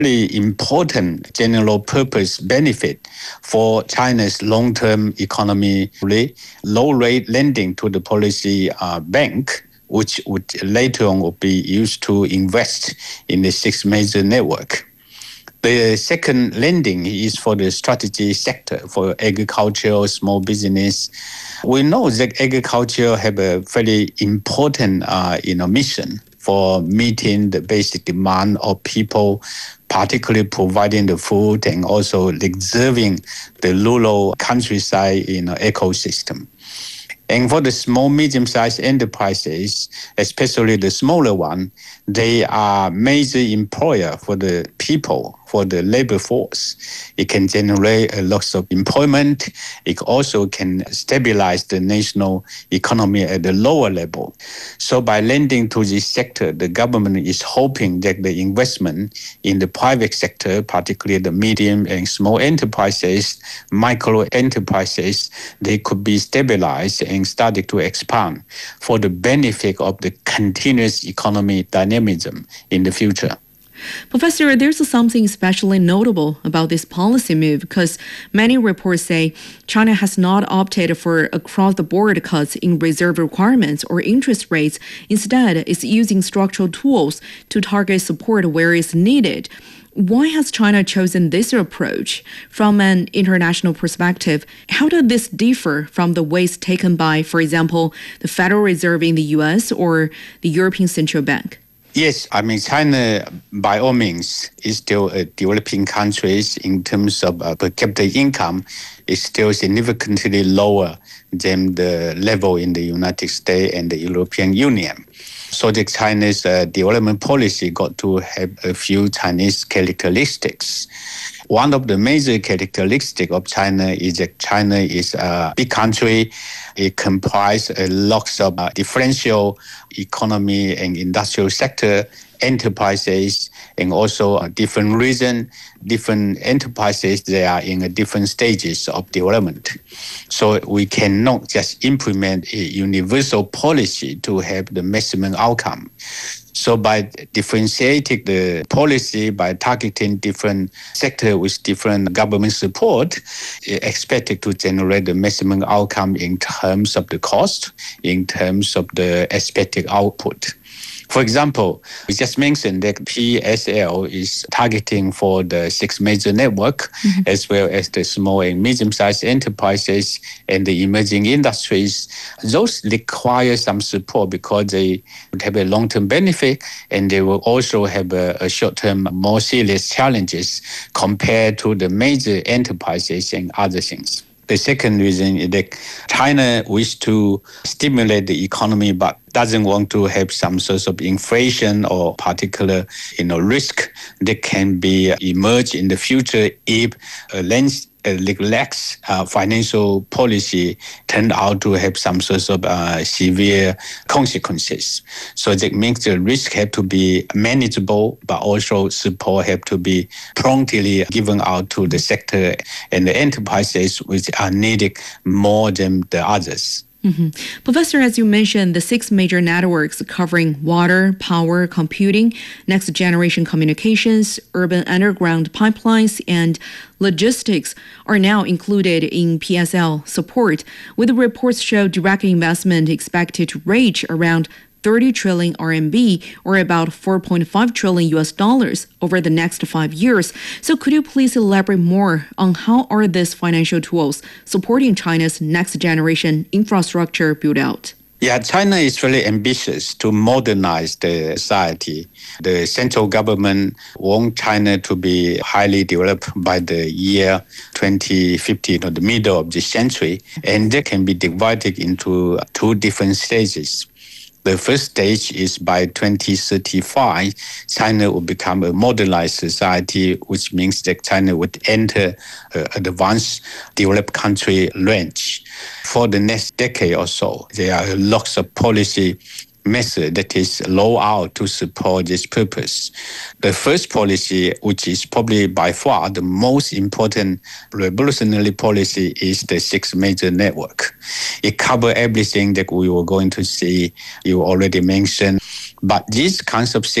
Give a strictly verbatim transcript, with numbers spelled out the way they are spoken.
really important general purpose benefit for China's long-term economy. Low-rate lending to the policy uh, bank, which would later on will be used to invest in the six major network. The second lending is for the strategy sector, for agriculture, small business. We know that agriculture have a very important uh, you know, mission for meeting the basic demand of people, particularly providing the food and also preserving the rural countryside you know, ecosystem. And for the small, medium-sized enterprises, especially the smaller one, they are major employer for the people, for the labor force. It can generate a lot of employment. It also can stabilize the national economy at the lower level. So by lending to this sector, the government is hoping that the investment in the private sector, particularly the medium and small enterprises, micro enterprises, they could be stabilized and started to expand for the benefit of the continuous economic dynamism in the future. Professor, there's something especially notable about this policy move because many reports say China has not opted for across-the-board cuts in reserve requirements or interest rates. Instead, it's using structural tools to target support where it's needed. Why has China chosen this approach? From an international perspective, how does this differ from the ways taken by, for example, the Federal Reserve in the U S or the European Central Bank? Yes, I mean, China, by all means, is still a developing country in terms of uh, per capita income. Is still significantly lower than the level in the United States and the European Union. So the China's uh, development policy got to have a few Chinese characteristics. One of the major characteristics of China is that China is a big country. It comprises a lot of uh, differential economy and industrial sector enterprises, and also a different region, different enterprises, they are in a different stages of development. So we cannot just implement a universal policy to have the maximum outcome. So by differentiating the policy, by targeting different sectors with different government support, it's expected to generate the maximum outcome in terms of the cost, in terms of the expected output. For example, we just mentioned that P S L is targeting for the six major network, mm-hmm. as well as the small and medium-sized enterprises and the emerging industries. Those require some support because they would have a long-term benefit and they will also have a, a short-term, more serious challenges compared to the major enterprises and other things. The second reason is that China wishes to stimulate the economy but doesn't want to have some sort of inflation or particular you know, risk that can be emerge in the future if a lens a lax uh, financial policy turned out to have some sort of uh, severe consequences. So that makes the risk have to be manageable, but also support have to be promptly given out to the sector and the enterprises which are needed more than the others. Mm-hmm. Professor, as you mentioned, the six major networks covering water, power, computing, next-generation communications, urban underground pipelines, and logistics are now included in P S L support, with reports show direct investment expected to reach around thirty trillion R M B, or about four point five trillion U S dollars over the next five years. So could you please elaborate more on how are these financial tools supporting China's next generation infrastructure build-out? Yeah, China is very ambitious to modernize the society. The central government wants China to be highly developed by the year twenty fifty, or the middle of this century, and that can be divided into two different stages. The first stage is by twenty thirty-five, China will become a modernized society, which means that China would enter an advanced developed country range. For the next decade or so, there are lots of policy method that is rolled out to support this purpose. The first policy, which is probably by far the most important revolutionary policy, is the six major network. It covers everything that we were going to see. You already mentioned, but this concept